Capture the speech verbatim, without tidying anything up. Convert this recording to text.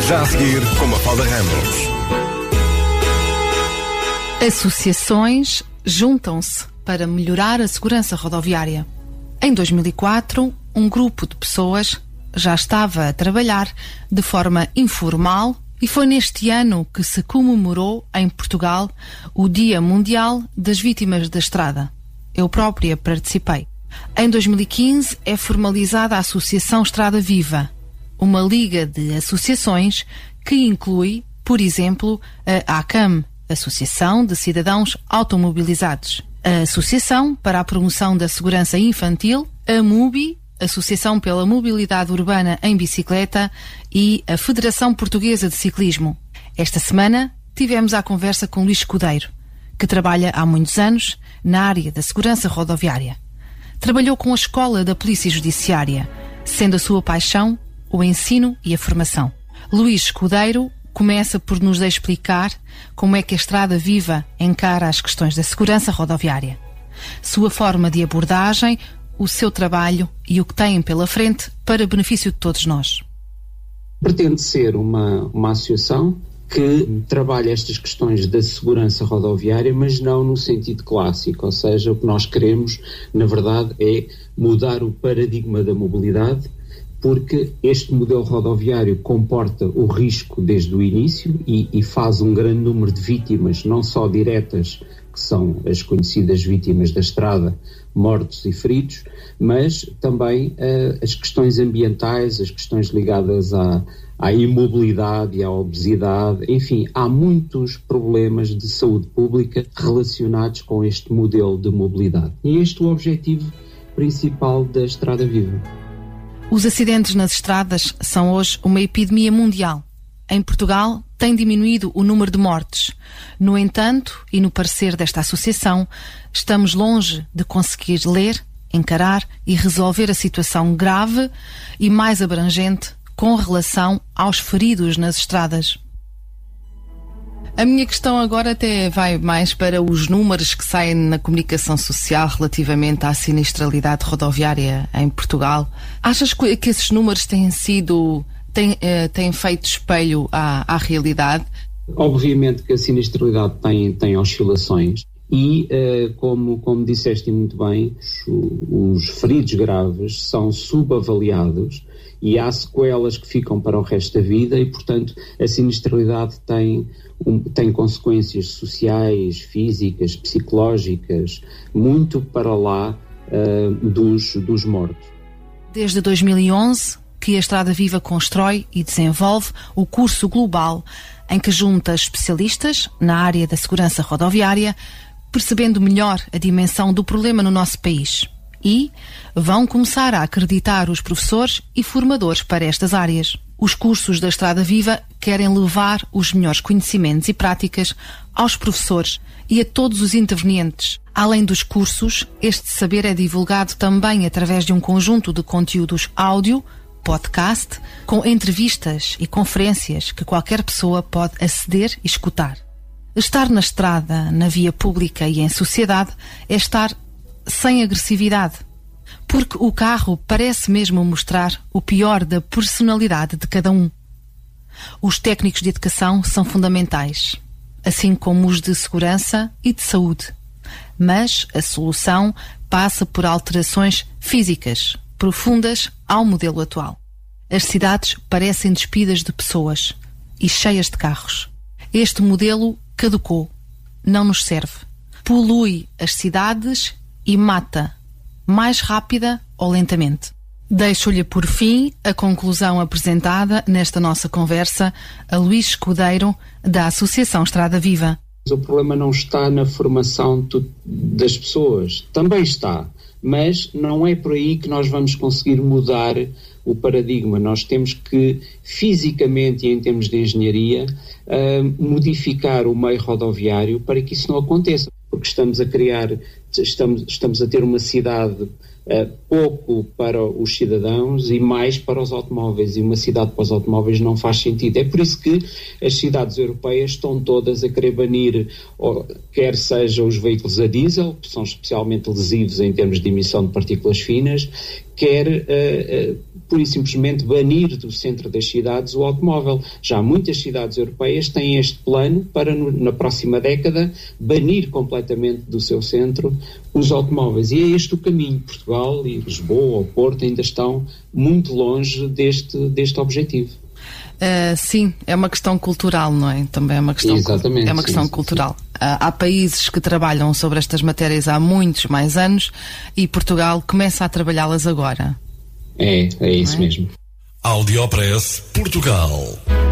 Já a seguir, com Mafalda Ramos. Associações juntam-se para melhorar a segurança rodoviária. Em dois mil e quatro, um grupo de pessoas já estava a trabalhar de forma informal e foi neste ano que se comemorou em Portugal o Dia Mundial das Vítimas da Estrada. Eu própria participei. Em dois mil e quinze é formalizada a Associação Estrada Viva, uma liga de associações que inclui, por exemplo, a ACAM, Associação de Cidadãos Automobilizados, a Associação para a Promoção da Segurança Infantil, a MUBI, Associação pela Mobilidade Urbana em Bicicleta e a Federação Portuguesa de Ciclismo. Esta semana tivemos a conversa com Luís Escudeiro, que trabalha há muitos anos na área da segurança rodoviária. Trabalhou com a Escola da Polícia Judiciária, sendo a sua paixão o ensino e a formação. Luís Escudeiro começa por nos explicar como é que a Estrada Viva encara as questões da segurança rodoviária, sua forma de abordagem, o seu trabalho e o que têm pela frente para benefício de todos nós. Pretende ser uma, uma associação que trabalha estas questões da segurança rodoviária, mas não no sentido clássico, ou seja, o que nós queremos, na verdade, é mudar o paradigma da mobilidade, porque este modelo rodoviário comporta o risco desde o início e, e faz um grande número de vítimas, não só diretas, que são as conhecidas vítimas da estrada, mortos e feridos, mas também uh, as questões ambientais, as questões ligadas à, à imobilidade e à obesidade, enfim, há muitos problemas de saúde pública relacionados com este modelo de mobilidade. E este é o objetivo principal da Estrada Viva. Os acidentes nas estradas são hoje uma epidemia mundial. Em Portugal tem diminuído o número de mortes. No entanto, e no parecer desta associação, estamos longe de conseguir ler, encarar e resolver a situação grave e mais abrangente com relação aos feridos nas estradas. A minha questão agora até vai mais para os números que saem na comunicação social relativamente à sinistralidade rodoviária em Portugal. Achas que esses números têm sido, têm, eh, têm feito espelho à, à realidade? Obviamente que a sinistralidade tem, tem oscilações e, eh, como, como disseste muito bem, os, os feridos graves são subavaliados e há sequelas que ficam para o resto da vida e, portanto, a sinistralidade tem, um, tem consequências sociais, físicas, psicológicas, muito para lá uh, dos, dos mortos. Desde dois mil e onze que a Estrada Viva constrói e desenvolve o curso global em que junta especialistas na área da segurança rodoviária, percebendo melhor a dimensão do problema no nosso país. E vão começar a acreditar os professores e formadores para estas áreas. Os cursos da Estrada Viva querem levar os melhores conhecimentos e práticas aos professores e a todos os intervenientes. Além dos cursos, este saber é divulgado também através de um conjunto de conteúdos áudio, podcast, com entrevistas e conferências que qualquer pessoa pode aceder e escutar. Estar na estrada, na via pública e em sociedade é estar sem agressividade, porque o carro parece mesmo mostrar o pior da personalidade de cada um. Os técnicos de educação são fundamentais, assim como os de segurança e de saúde, mas a solução passa por alterações físicas profundas ao modelo atual. As cidades parecem despidas de pessoas e cheias de carros. Este modelo caducou, não nos serve. Polui as cidades e mata, mais rápida ou lentamente. Deixo-lhe por fim a conclusão apresentada nesta nossa conversa a Luís Escudeiro, da Associação Estrada Viva. O problema não está na formação das pessoas, também está, mas não é por aí que nós vamos conseguir mudar o paradigma. Nós temos que, fisicamente e em termos de engenharia, uh, modificar o meio rodoviário para que isso não aconteça. Porque estamos a criar, estamos, estamos a ter uma cidade uh, pouco para os cidadãos e mais para os automóveis, e uma cidade para os automóveis não faz sentido. É por isso que as cidades europeias estão todas a querer banir, ou, quer sejam os veículos a diesel, que são especialmente lesivos em termos de emissão de partículas finas, quer uh, uh, pura e simplesmente banir do centro das cidades o automóvel. Já muitas cidades europeias têm este plano para, no, na próxima década, banir completamente do seu centro os automóveis. E é este o caminho. Portugal e Lisboa ou Porto ainda estão muito longe deste, deste objetivo. Uh, sim, é uma questão cultural, não é? Também é uma questão, Exatamente, é uma questão sim, cultural. Sim. Uh, há países que trabalham sobre estas matérias há muitos mais anos e Portugal começa a trabalhá-las agora. É, é isso é? mesmo. Audiopress Portugal.